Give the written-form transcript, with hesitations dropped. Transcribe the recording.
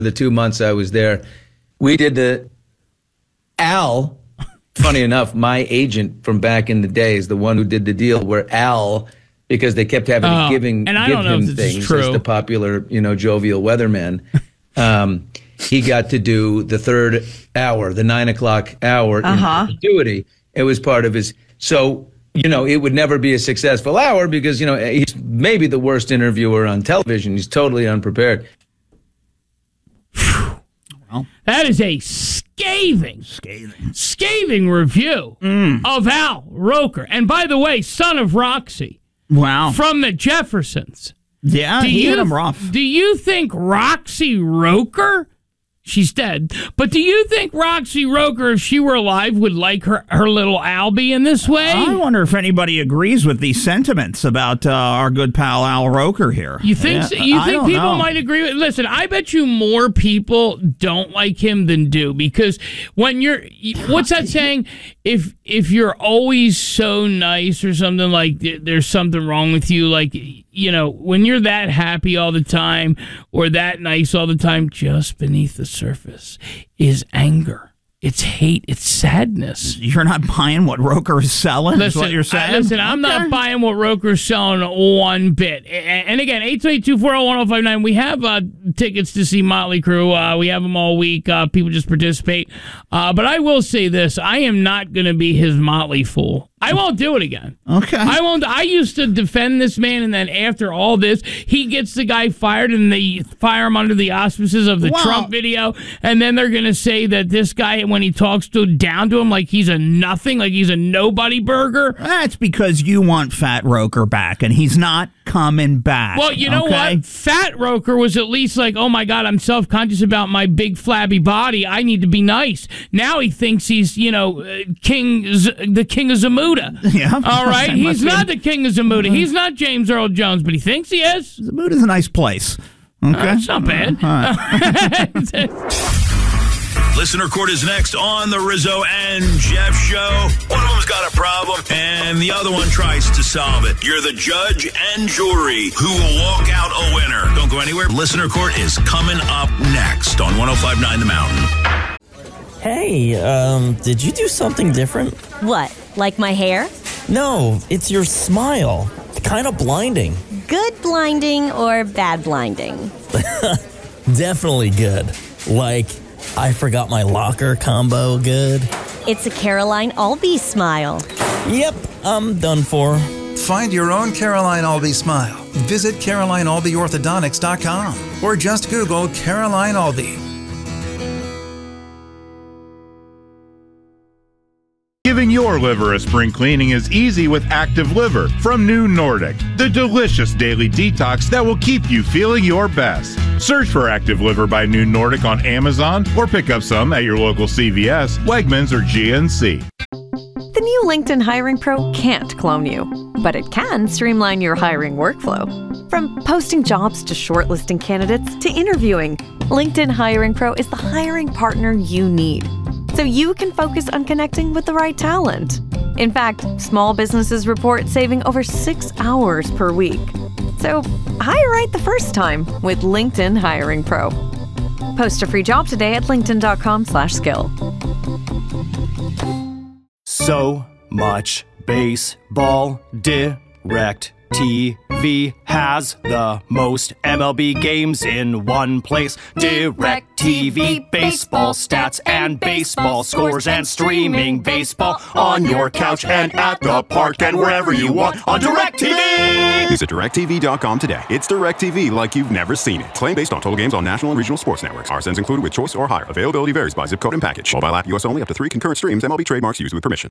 the 2 months I was there, we did the Al. Funny enough, my agent from back in the day is the one who did the deal where Al, because they kept having to give him things as the popular, jovial weatherman. He got to do the third hour, the 9 o'clock hour in perpetuity. It was part of his. So, it would never be a successful hour because, he's maybe the worst interviewer on television. He's totally unprepared. Well, that is a scathing review of Al Roker. And by the way, son of Roxy. Wow. From the Jeffersons. Yeah, he hit him rough. Do you think Roxy Roker, she's dead, but do you think Roxy Roker, if she were alive, would like her little Albie in this way? I wonder if anybody agrees with these sentiments about our good pal Al Roker here. You think people might agree with? Listen, I bet you more people don't like him than do, because when what's that saying? If you're always so nice or something, like there's something wrong with you, like, when you're that happy all the time or that nice all the time, just beneath the surface is anger. It's hate. It's sadness. You're not buying what Roker is selling? Is what you're saying? I'm not buying what Roker's selling one bit. And again, 828-240-1059. We have tickets to see Motley Crue. We have them all week. People just participate. But I will say this. I am not going to be his Motley fool. I won't do it again. Okay. I won't. I used to defend this man, and then after all this, he gets the guy fired, and they fire him under the auspices of the Trump video, and then they're going to say that this guy, when he talks down to him like he's a nothing, like he's a nobody burger. That's because you want Fat Roker back, and he's not coming back. Well, you know what? Fat Roker was at least like, oh my God, I'm self-conscious about my big flabby body. I need to be nice. Now he thinks he's, the king of Zamuda. Yeah. All right. He's not the king of Zamuda. He's not James Earl Jones, but he thinks he is. Zamuda's a nice place. Okay. It's not bad. Listener Court is next on the Rizzo and Jeff Show. One of them's got a problem, and the other one tries to solve it. You're the judge and jury who will walk out a winner. Don't go anywhere. Listener Court is coming up next on 105.9 The Mountain. Hey, did you do something different? What, like my hair? No, it's your smile. Kind of blinding. Good blinding or bad blinding? Definitely good. Like, I forgot my locker combo good. It's a Caroline Albee smile. Yep, I'm done for. Find your own Caroline Albee smile. Visit CarolineAlbeeOrthodontics.com or just Google Caroline Albee. Giving your liver a spring cleaning is easy with Active Liver from New Nordic, the delicious daily detox that will keep you feeling your best. Search for Active Liver by New Nordic on Amazon or pick up some at your local CVS, Wegmans, or GNC. The new LinkedIn Hiring Pro can't clone you, but it can streamline your hiring workflow. From posting jobs to shortlisting candidates to interviewing, LinkedIn Hiring Pro is the hiring partner you need, so you can focus on connecting with the right talent. In fact, small businesses report saving over 6 hours per week. So hire right the first time with LinkedIn Hiring Pro. Post a free job today at linkedin.com/skill. So much baseball. DirecTV has the most MLB games in one place. DirecTV, baseball stats and baseball scores and streaming baseball on your couch and at the park and wherever you want on DirecTV. Visit DirecTV.com today. It's DirecTV like you've never seen it. Claim based on total games on national and regional sports networks. RSNs included with choice or higher. Availability varies by zip code and package. Mobile app US only, up to 3 concurrent streams. MLB trademarks used with permission.